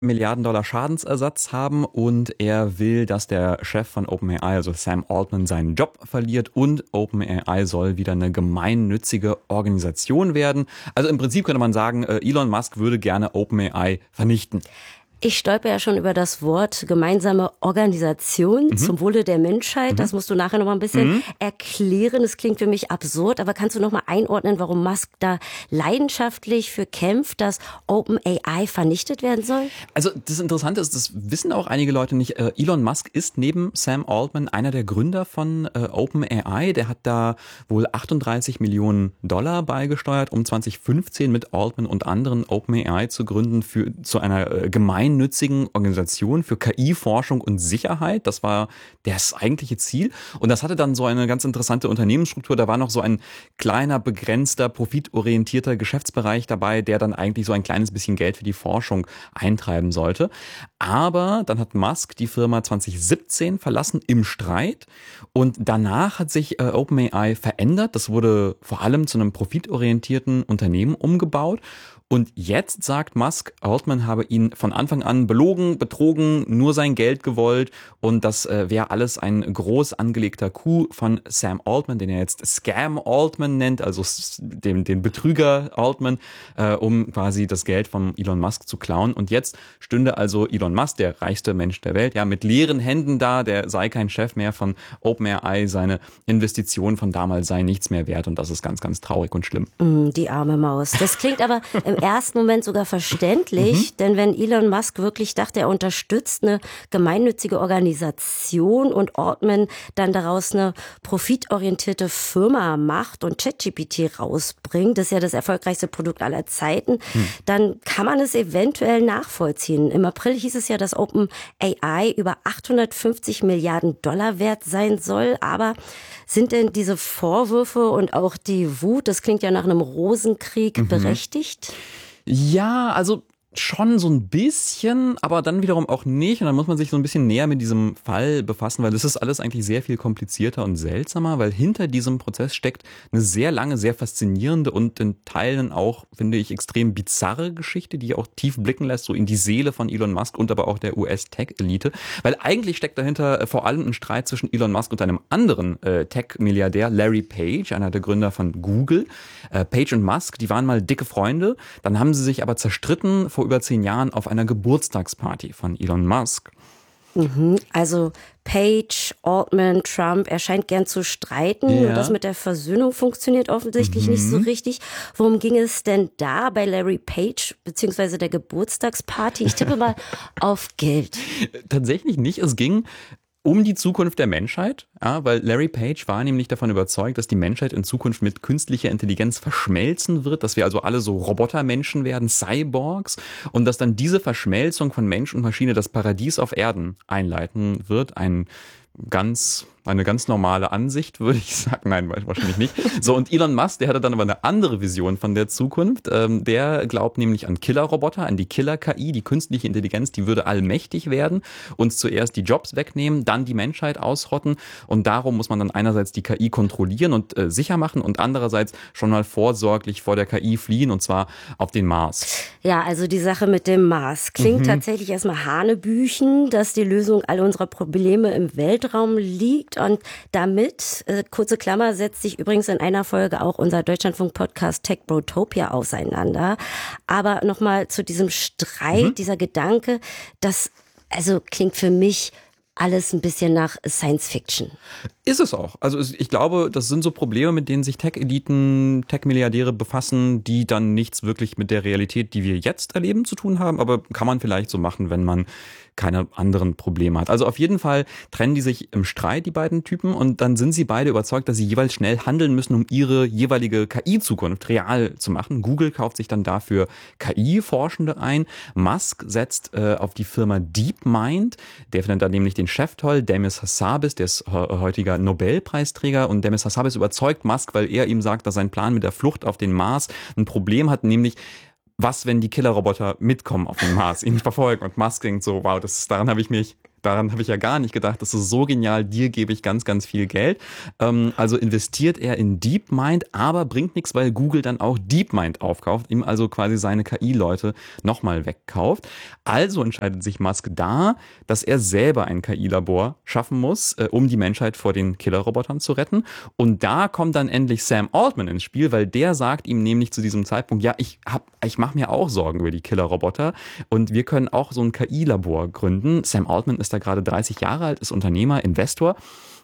Milliarden Dollar Schadensersatz haben und er will, dass der Chef von OpenAI, also Sam Altman, seinen Job verliert und OpenAI soll wieder eine gemeinnützige Organisation werden. Also im Prinzip könnte man sagen, Elon Musk würde gerne OpenAI vernichten. Ich stolper ja schon über das Wort gemeinsame Organisation zum Wohle der Menschheit. Das musst du nachher noch mal ein bisschen erklären. Das klingt für mich absurd, aber kannst du noch mal einordnen, warum Musk da leidenschaftlich für kämpft, dass OpenAI vernichtet werden soll? Also das Interessante ist, das wissen auch einige Leute nicht, Elon Musk ist neben Sam Altman einer der Gründer von OpenAI. Der hat da wohl 38 Millionen Dollar beigesteuert, um 2015 mit Altman und anderen OpenAI zu gründen zu einer gemeinnützigen Organisation für KI-Forschung und Sicherheit. Das war das eigentliche Ziel. Und das hatte dann so eine ganz interessante Unternehmensstruktur. Da war noch so ein kleiner, begrenzter, profitorientierter Geschäftsbereich dabei, der dann eigentlich so ein kleines bisschen Geld für die Forschung eintreiben sollte. Aber dann hat Musk die Firma 2017 verlassen im Streit. Und danach hat sich OpenAI verändert. Das wurde vor allem zu einem profitorientierten Unternehmen umgebaut. Und jetzt sagt Musk, Altman habe ihn von Anfang an belogen, betrogen, nur sein Geld gewollt und das wäre alles ein groß angelegter Coup von Sam Altman, den er jetzt Scam Altman nennt, also den Betrüger Altman, um quasi das Geld von Elon Musk zu klauen. Und jetzt stünde also Elon Musk, der reichste Mensch der Welt, ja mit leeren Händen da, der sei kein Chef mehr von OpenAI, seine Investition von damals sei nichts mehr wert und das ist ganz, ganz traurig und schlimm. Die arme Maus. Das klingt aber im ersten Moment sogar verständlich, denn wenn Elon Musk wirklich dachte, er unterstützt eine gemeinnützige Organisation und Altman dann daraus eine profitorientierte Firma macht und ChatGPT rausbringt, das ist ja das erfolgreichste Produkt aller Zeiten, dann kann man es eventuell nachvollziehen. Im April hieß es ja, dass OpenAI über 850 Milliarden Dollar wert sein soll, aber sind denn diese Vorwürfe und auch die Wut, das klingt ja nach einem Rosenkrieg, berechtigt? Ja, also schon so ein bisschen, aber dann wiederum auch nicht. Und dann muss man sich so ein bisschen näher mit diesem Fall befassen, weil das ist alles eigentlich sehr viel komplizierter und seltsamer, weil hinter diesem Prozess steckt eine sehr lange, sehr faszinierende und in Teilen auch, finde ich, extrem bizarre Geschichte, die auch tief blicken lässt, so in die Seele von Elon Musk und aber auch der US-Tech-Elite. Weil eigentlich steckt dahinter vor allem ein Streit zwischen Elon Musk und einem anderen Tech-Milliardär, Larry Page, einer der Gründer von Google. Page und Musk, die waren mal dicke Freunde, dann haben sie sich aber zerstritten vor über 10 Jahren auf einer Geburtstagsparty von Elon Musk. Also Page, Altman, Trump, er scheint gern zu streiten. Ja. Und das mit der Versöhnung funktioniert offensichtlich nicht so richtig. Worum ging es denn da bei Larry Page beziehungsweise der Geburtstagsparty? Ich tippe mal auf Geld. Tatsächlich nicht, es ging um die Zukunft der Menschheit, ja, weil Larry Page war nämlich davon überzeugt, dass die Menschheit in Zukunft mit künstlicher Intelligenz verschmelzen wird, dass wir also alle so Robotermenschen werden, Cyborgs, und dass dann diese Verschmelzung von Mensch und Maschine das Paradies auf Erden einleiten wird, eine ganz normale Ansicht, würde ich sagen. Nein, wahrscheinlich nicht. So, und Elon Musk, der hatte dann aber eine andere Vision von der Zukunft. Der glaubt nämlich an Killerroboter, an die Killer-KI, die künstliche Intelligenz, die würde allmächtig werden, uns zuerst die Jobs wegnehmen, dann die Menschheit ausrotten. Und darum muss man dann einerseits die KI kontrollieren und sicher machen und andererseits schon mal vorsorglich vor der KI fliehen, und zwar auf den Mars. Ja, also die Sache mit dem Mars klingt tatsächlich erstmal hanebüchen, dass die Lösung all unserer Probleme im Weltraum liegt. Und damit, kurze Klammer, setzt sich übrigens in einer Folge auch unser Deutschlandfunk-Podcast Tech Brotopia auseinander. Aber nochmal zu diesem Streit, dieser Gedanke, das also klingt für mich alles ein bisschen nach Science Fiction. Ist es auch. Also ich glaube, das sind so Probleme, mit denen sich Tech-Eliten, Tech-Milliardäre befassen, die dann nichts wirklich mit der Realität, die wir jetzt erleben, zu tun haben. Aber kann man vielleicht so machen, wenn man keine anderen Probleme hat. Also auf jeden Fall trennen die sich im Streit, die beiden Typen, und dann sind sie beide überzeugt, dass sie jeweils schnell handeln müssen, um ihre jeweilige KI-Zukunft real zu machen. Google kauft sich dann dafür KI-Forschende ein. Musk setzt auf die Firma DeepMind. Der findet dann nämlich den Chef toll, Demis Hassabis, der ist heutiger Nobelpreisträger, und Demis Hassabis überzeugt Musk, weil er ihm sagt, dass sein Plan mit der Flucht auf den Mars ein Problem hat, nämlich was, wenn die Killerroboter mitkommen auf den Mars, ihn verfolgen, und Musk denkt so, wow, daran habe ich mich daran habe ich ja gar nicht gedacht, das ist so genial, dir gebe ich ganz, ganz viel Geld. Also investiert er in DeepMind, aber bringt nichts, weil Google dann auch DeepMind aufkauft, ihm also quasi seine KI-Leute nochmal wegkauft. Also entscheidet sich Musk da, dass er selber ein KI-Labor schaffen muss, um die Menschheit vor den Killerrobotern zu retten. Und da kommt dann endlich Sam Altman ins Spiel, weil der sagt ihm nämlich zu diesem Zeitpunkt, ja, ich mache mir auch Sorgen über die Killerroboter und wir können auch so ein KI-Labor gründen. Sam Altman ist da gerade 30 Jahre alt, ist Unternehmer, Investor.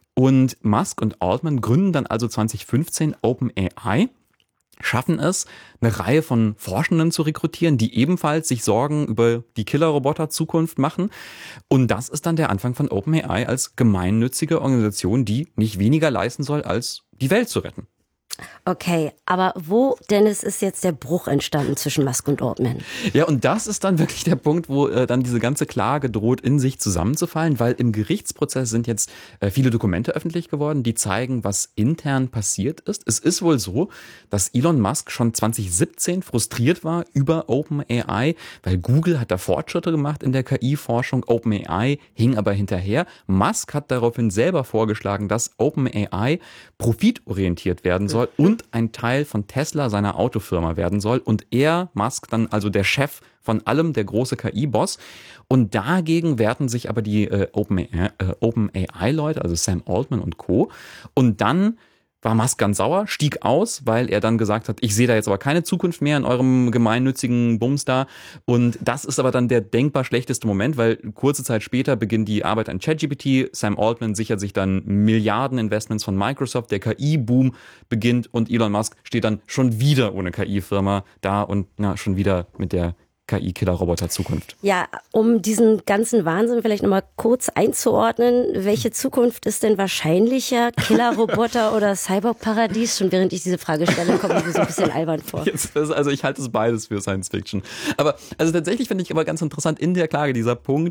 Und Musk und Altman gründen dann also 2015 OpenAI, schaffen es, eine Reihe von Forschenden zu rekrutieren, die ebenfalls sich Sorgen über die Killerroboter-Zukunft machen. Und das ist dann der Anfang von OpenAI als gemeinnützige Organisation, die nicht weniger leisten soll, als die Welt zu retten. Okay, aber wo, Dennis, ist jetzt der Bruch entstanden zwischen Musk und Altman? Ja, und das ist dann wirklich der Punkt, wo dann diese ganze Klage droht, in sich zusammenzufallen, weil im Gerichtsprozess sind jetzt viele Dokumente öffentlich geworden, die zeigen, was intern passiert ist. Es ist wohl so, dass Elon Musk schon 2017 frustriert war über OpenAI, weil Google hat da Fortschritte gemacht in der KI-Forschung, OpenAI hing aber hinterher. Musk hat daraufhin selber vorgeschlagen, dass OpenAI profitorientiert werden soll und ein Teil von Tesla, seiner Autofirma, werden soll. Und er, Musk, dann also der Chef von allem, der große KI-Boss. Und dagegen wehrten sich aber die OpenAI-Leute, also Sam Altman und Co. Und dann war Musk ganz sauer, stieg aus, weil er dann gesagt hat, ich sehe da jetzt aber keine Zukunft mehr in eurem gemeinnützigen Bums da. Und das ist aber dann der denkbar schlechteste Moment, weil kurze Zeit später beginnt die Arbeit an ChatGPT. Sam Altman sichert sich dann Milliardeninvestments von Microsoft. Der KI-Boom beginnt und Elon Musk steht dann schon wieder ohne KI-Firma da und schon wieder mit der KI-Killer-Roboter-Zukunft. Ja, um diesen ganzen Wahnsinn vielleicht nochmal kurz einzuordnen, welche Zukunft ist denn wahrscheinlicher? Killer-Roboter oder Cyborg-Paradies? Schon während ich diese Frage stelle, kommt mir so ein bisschen albern vor. Also ich halte es beides für Science-Fiction. Aber also tatsächlich finde ich aber ganz interessant in der Klage dieser Punkt,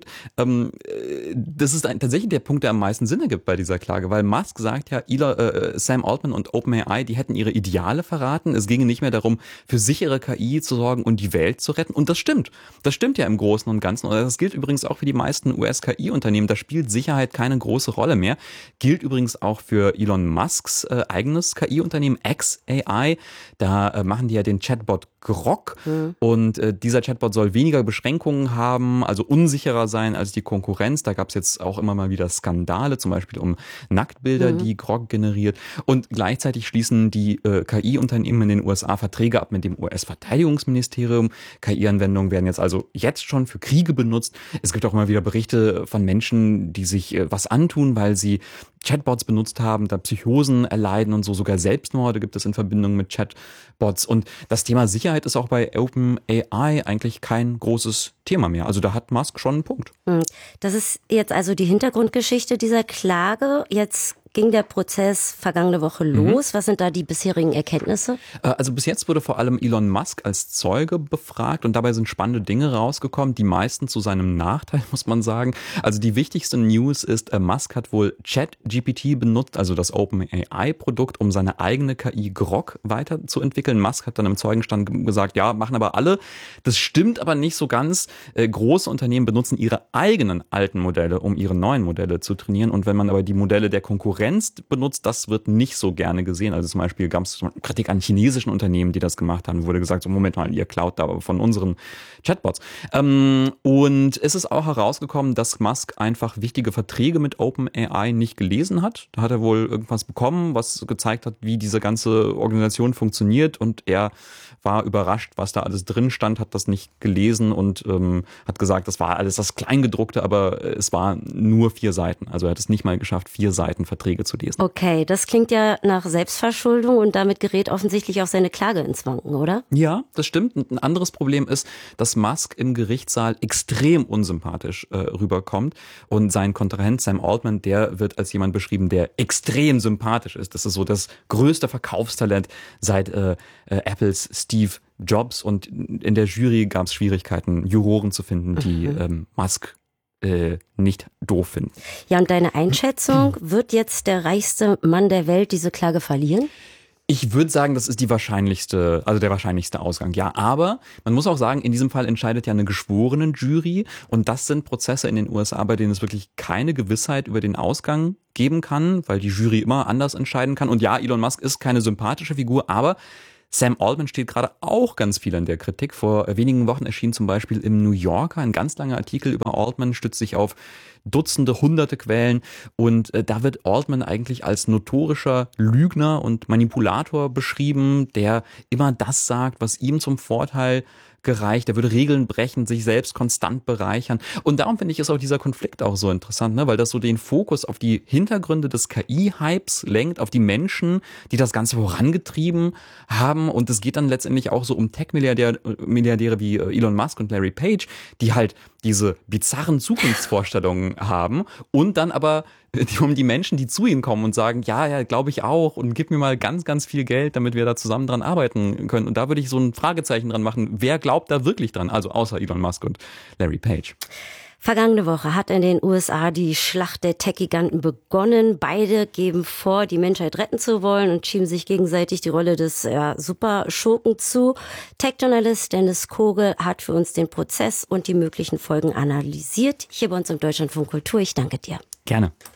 das ist tatsächlich der Punkt, der am meisten Sinn ergibt bei dieser Klage, weil Musk sagt ja, Sam Altman und OpenAI, die hätten ihre Ideale verraten. Es ginge nicht mehr darum, für sichere KI zu sorgen und die Welt zu retten. Und das stimmt. Das stimmt ja im Großen und Ganzen. Und das gilt übrigens auch für die meisten US-KI-Unternehmen. Da spielt Sicherheit keine große Rolle mehr. Gilt übrigens auch für Elon Musks eigenes KI-Unternehmen xAI. Da machen die ja den Chatbot Grok. Und dieser Chatbot soll weniger Beschränkungen haben, also unsicherer sein als die Konkurrenz. Da gab es jetzt auch immer mal wieder Skandale, zum Beispiel um Nacktbilder, die Grok generiert. Und gleichzeitig schließen die KI-Unternehmen in den USA Verträge ab mit dem US-Verteidigungsministerium. KI-Anwendungen werden jetzt schon für Kriege benutzt. Es gibt auch immer wieder Berichte von Menschen, die sich was antun, weil sie Chatbots benutzt haben, da Psychosen erleiden und so, sogar Selbstmorde gibt es in Verbindung mit Chatbots. Und das Thema Sicherheit ist auch bei OpenAI eigentlich kein großes Thema mehr. Also da hat Musk schon einen Punkt. Das ist jetzt also die Hintergrundgeschichte dieser Klage. Jetzt ging der Prozess vergangene Woche los. Was sind da die bisherigen Erkenntnisse? Also bis jetzt wurde vor allem Elon Musk als Zeuge befragt und dabei sind spannende Dinge rausgekommen, die meisten zu seinem Nachteil, muss man sagen. Also die wichtigste News ist, Musk hat wohl ChatGPT benutzt, also das OpenAI-Produkt, um seine eigene KI Grok weiterzuentwickeln. Musk hat dann im Zeugenstand gesagt, ja, machen aber alle. Das stimmt aber nicht so ganz. Große Unternehmen benutzen ihre eigenen alten Modelle, um ihre neuen Modelle zu trainieren. Und wenn man aber die Modelle der Konkurrenz benutzt, das wird nicht so gerne gesehen. Also zum Beispiel gab es Kritik an chinesischen Unternehmen, die das gemacht haben. Wurde gesagt, so Moment mal, ihr klaut da von unseren Chatbots. Und es ist auch herausgekommen, dass Musk einfach wichtige Verträge mit OpenAI nicht gelesen hat. Da hat er wohl irgendwas bekommen, was gezeigt hat, wie diese ganze Organisation funktioniert und er war überrascht, was da alles drin stand, hat das nicht gelesen und hat gesagt, das war alles das Kleingedruckte, aber es war nur 4 Seiten. Also er hat es nicht mal geschafft, 4 Seiten Verträge zu lesen. Okay, das klingt ja nach Selbstverschuldung und damit gerät offensichtlich auch seine Klage ins Wanken, oder? Ja, das stimmt. Ein anderes Problem ist, dass Musk im Gerichtssaal extrem unsympathisch rüberkommt und sein Kontrahent Sam Altman, der wird als jemand beschrieben, der extrem sympathisch ist. Das ist so das größte Verkaufstalent seit Apples Steve Jobs und in der Jury gab es Schwierigkeiten, Juroren zu finden, die Musk nicht doof finden. Ja, und deine Einschätzung, wird jetzt der reichste Mann der Welt diese Klage verlieren? Ich würde sagen, das ist der wahrscheinlichste Ausgang. Ja, aber man muss auch sagen, in diesem Fall entscheidet ja eine Geschworenenjury und das sind Prozesse in den USA, bei denen es wirklich keine Gewissheit über den Ausgang geben kann, weil die Jury immer anders entscheiden kann. Und ja, Elon Musk ist keine sympathische Figur, aber Sam Altman steht gerade auch ganz viel in der Kritik. Vor wenigen Wochen erschien zum Beispiel im New Yorker ein ganz langer Artikel über Altman, stützt sich auf Dutzende, hunderte Quellen und da wird Altman eigentlich als notorischer Lügner und Manipulator beschrieben, der immer das sagt, was ihm zum Vorteil gereicht. Er würde Regeln brechen, sich selbst konstant bereichern. Und darum finde ich, ist auch dieser Konflikt auch so interessant, ne? Weil das so den Fokus auf die Hintergründe des KI-Hypes lenkt, auf die Menschen, die das Ganze vorangetrieben haben. Und es geht dann letztendlich auch so um Tech-Milliardäre wie Elon Musk und Larry Page, die halt diese bizarren Zukunftsvorstellungen haben und dann aber um die Menschen, die zu ihnen kommen und sagen, ja, glaube ich auch und gib mir mal ganz, ganz viel Geld, damit wir da zusammen dran arbeiten können. Und da würde ich so ein Fragezeichen dran machen, wer glaubt da wirklich dran? Also außer Elon Musk und Larry Page. Vergangene Woche hat in den USA die Schlacht der Tech-Giganten begonnen. Beide geben vor, die Menschheit retten zu wollen und schieben sich gegenseitig die Rolle des Superschurken zu. Tech-Journalist Dennis Kogel hat für uns den Prozess und die möglichen Folgen analysiert. Hier bei uns im Deutschlandfunk Kultur. Ich danke dir. Gerne.